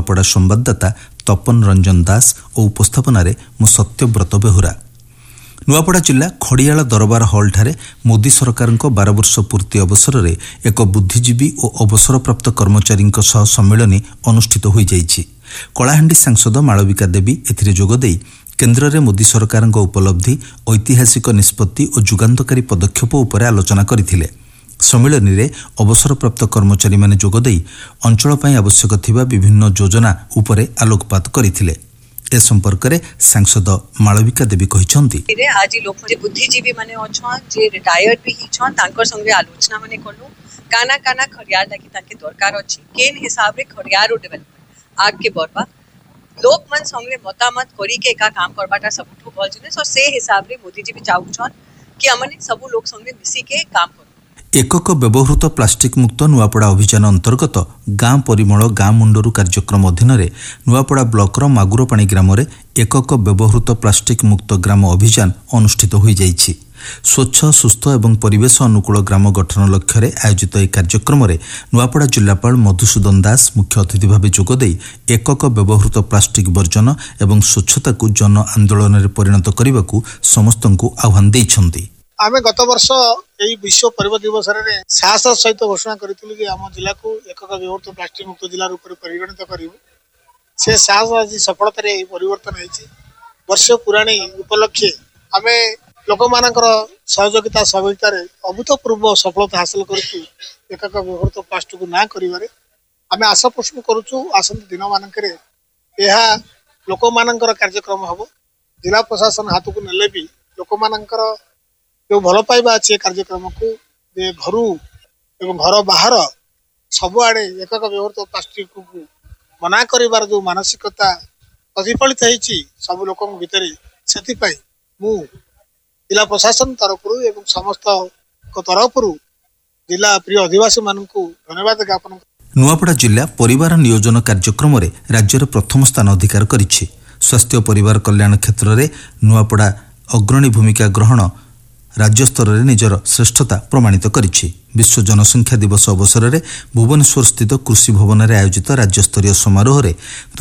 ନୂଆପଡ଼ା ସମ୍ବାଦଦାତା ତପନ ରଞ୍ଜନ ଦାସ ଓ ଉପସ୍ଥାପନାରେ ମୁଁ ସତ୍ୟବ୍ରତ ବେହୁରା। ନୂଆପଡ଼ା ଜିଲ୍ଲା ଖଡ଼ିଆଳ ଦରବାର ହଲ୍ଠାରେ ମୋଦି ସରକାରଙ୍କ 12 ବର୍ଷ ପୂର୍ତ୍ତି ଅବସରରେ ଏକ ବୁଦ୍ଧିଜୀବୀ ଓ ଅବସରପ୍ରାପ୍ତ କର୍ମଚାରୀଙ୍କ ସହ ସମ୍ମିଳନୀ ଅନୁଷ୍ଠିତ ହୋଇଯାଇଛି। କଳାହାଣ୍ଡି ସାଂସଦ ମାଳବିକା ଦେବୀ ଏଥିରେ ଯୋଗଦେଇ କେନ୍ଦ୍ରରେ ମୋଦି ସରକାରଙ୍କ ଉପଲବ୍ଧି, ଐତିହାସିକ ନିଷ୍ପତ୍ତି ଓ ଯୁଗାନ୍ତକାରୀ ପଦକ୍ଷେପ ଉପରେ ଆଲୋଚନା କରିଥିଲେ। ସମ୍ମିଳନୀରେ ଅବସରପ୍ରାପ୍ତ କର୍ମଚାରୀମାନେ ଯୋଗଦେଇ ଅଞ୍ଚଳ ପାଇଁ ଆବଶ୍ୟକ ଥିବା ବିଭିନ୍ନ ଯୋଜନା ଉପରେ ଆଲୋକପାତ କରିଥିଲେ। ए संपर्करे सांसद मालविका देवी कहिसंती आज लोग बुद्धिजीवी माने अछन जे रिटायर्ड भी ही छन तांकर संगे आलोचना माने करलो काना काना खड़ियार लागी ताके दरकार अछि केन हिसाब रे खड़ियार रो डेवलपमेंट आग के बरबा लोक मन संगे मतामत करी के का काम करबाटा सबठो भल जने सो से हिसाब रे मोदी जी भी चाहउछन कि हमने सब लोग संगे मिसी के काम करू। एकक व्यवहृत प्लास्टिक मुक्त नुआपड़ा अभियान अंतर्गत गाँ परिमल गाँ मुंडरू कार्यक्रम अधीन नुआपड़ा ब्लॉकर मागुरपाणी ग्राम में एकक व्यवहृत प्लास्टिक मुक्त ग्राम अभियान अनुष्ठित हो जाइछि। स्वच्छ सुस्थ एवं परिवेश अनुकूल ग्राम गठन लक्ष्य आयोजित यह कार्यक्रम में नुआपड़ा जिलापाल मधुसूदन दास मुख्य अतिथि भाव जोगदे एकक व्यवहृत प्लास्टिक वर्जन एवं स्वच्छता को जन आंदोलन में परिणत करने को समस्त आह्वान देइछन्ति। आमे गत वर्ष यही विश्व परिवेश दिवस रे साहस सहित घोषणा करितलु जे आम जिला को एकक व्यवहृत प्लास्टिक मुक्त जिला रूप में परिगणित करिवु। से साहस आज सफलता रे परिवर्तन होइछि। वर्ष पुराणी उपलक्षे आमे लोक मानकर सहयोगिता सहभागिता रे अभूतपूर्व सफलता हासिल करछु। एकक व्यवहृत प्लास्टिक को ना करिवारे आमे आशा पोषण करूछु आसंत दिन मानकरे एहा लोक मानकर कार्यक्रम हबो। जिला प्रशासन हाथ को नेले भी लोक मानकर जो भल पाइबा अच्छे कार्यक्रम को घर एवं घर बाहर सबुआड़े एकक व्यवहृत प्लास्टिक को मना करिवार जो मानसिकता प्रतिफलित होइछि सब लोकों भितर से जिला प्रशासन तरफ एवं समस्त तरफ जिला प्रिय अधिवासी मानक धन्यवाद ज्ञापन। नुआपड़ा जिला परिवार नियोजन कार्यक्रम में राज्य में प्रथम स्थान अधिकार करिछि। स्वास्थ्य परिवार कल्याण क्षेत्र में नुआपड़ा अग्रणी भूमिका ग्रहण राज्य स्तर में निजर श्रेष्ठता प्रमाणित करिछि। विश्व जनसंख्या दिवस अवसर में भुवनेश्वर स्थित कृषि भवन में आयोजित राज्यस्तरीय समारोह में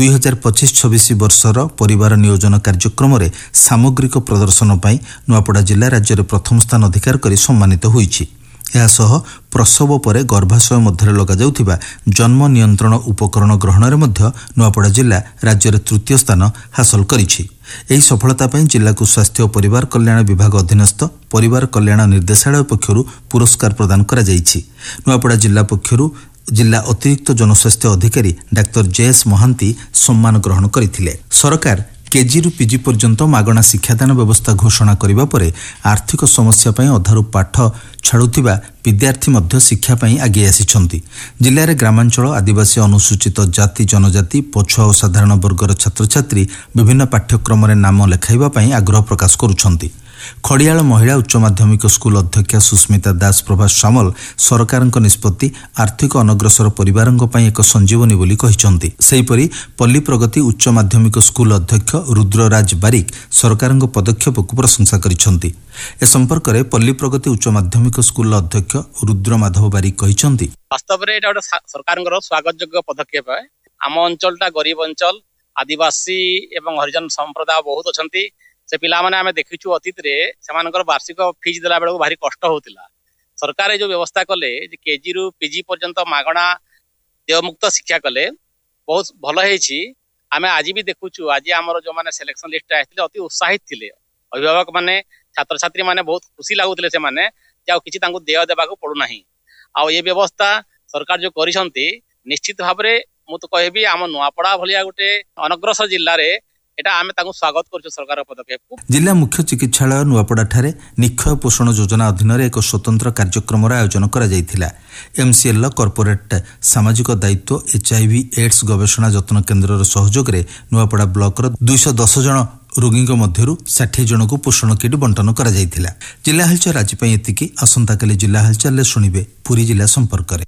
2025-26 वर्षर परिवार नियोजन कार्यक्रम में सामग्रिक प्रदर्शन पर नुआपड़ा जिला राज्य में प्रथम स्थान अधिकार कर सम्मानित होइछि। यासह प्रसव पर गर्भाशय मध्य लगा जाउथिबा जन्म नियंत्रण उपकरण ग्रहण में मध्य नुआपड़ा जिला राज्य में तृतीय स्थान हासिल करिछि। एही सफलता पर जिला को स्वास्थ्य और परिवार कल्याण विभाग अधीनस्थ परिवार कल्याण निर्देशालय पक्षरु पुरस्कार प्रदान करा जाइछि। नुआपड़ा जिला पक्षरु जिला अतिरिक्त जनस्वास्थ्य अधिकारी डाक्टर जेएस महांती सम्मान ग्रहण करथिले। सरकार केजी रु पीजी पर्यंत मागणा शिक्षादान व्यवस्था घोषणा करिबा परे आर्थिक समस्या पई अधारु पाठ छाड़ुथिबा विद्यार्थी मध्य शिक्षा पई आगे आसिछन्ति। जिल्ला रे ग्रामांचल आदिवासी अनुसूचित जाति जनजाति पछुआ और साधारण वर्गर छात्र छात्री विभिन्न पाठ्यक्रम रे नाम लेखाइबा पई आग्रह प्रकाश करुछन्ति। खड़ियाल महिला उच्च माध्यमिक स्कूल अध्यक्षा सुस्मिता दास प्रभास सामल सरकारक निष्पत्ति आर्थिक अनग्रसर परिवारक पई एक संजीवनी बोली कहिसंति। सेहिपरि पल्ली प्रगति उच्च माध्यमिक स्कूल अध्यक्ष रुद्रराज बारिक सरकारक पदक्षेप को प्रशंसा करिसंति। ए संपर्क में पल्ली प्रगति उच्च माध्यमिक स्कूल अध्यक्ष रुद्र माधव बारिक कहिसंति वास्तव में एटा सरकारक स्वागत योग्य पदक्षेप है। आम अंचलटा गरीब अंचल आदिवासी एवं हरिजन संप्रदाय बहुत अछंती। से पिला माने आमे देखिछु अतीत रे सेमानकर वार्षिक फीस देला बेलको भारी कष्ट होतिला। सरकार जो व्यवस्था कले जे केजी रु पीजी पर्यंत मागणा देवमुक्त शिक्षा कले बहुत भल हेछि। आमे आज भी देखुछु आज हमर जो माने सिलेक्शन लिस्ट आइथिले अति उत्साहित थिले। अभिभावक माने छात्र छात्री माने बहुत खुशी लागुतिले से माने जाउ किछि तांको देय देबा को पडु नाही। आ ये व्यवस्था सरकार जो करिसंती निश्चित भाबरे मु तो कहबी आम नुआपड़ा भलिया गोटे अनग्रसर जिल्ला रे एटा आमे तांको स्वागत करछु सरकार पदक्षेप। जिला मुख्य चिकित्सालय नुआपड़ा ठारे निक्षय पोषण योजना अधीन एक स्वतंत्र कार्यक्रम आयोजन करा जायथिला। एमसीएल कॉर्पोरेट सामाजिक दायित्व एचआईवी एड्स गवेषणा जतन केन्द्र सहयोग में नुआपड़ा ब्लॉक 210 जन रोगी मध्य 60 जन को पोषण किट बंटन करा जायथिला। जिला हलचल आज एतिकी आसंता काली जिला हलचल शुणिबे पुरी जिला संपर्क में।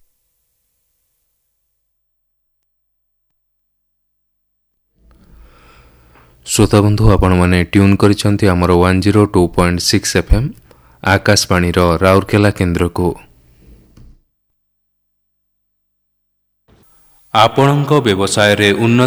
श्रोता बंधु आपण माने ट्यून करिसंती हमर 102.6 एफएम आकाशवाणी रो राउरकेला केन्द्र को। आपणक व्यवसाय रे उन्नति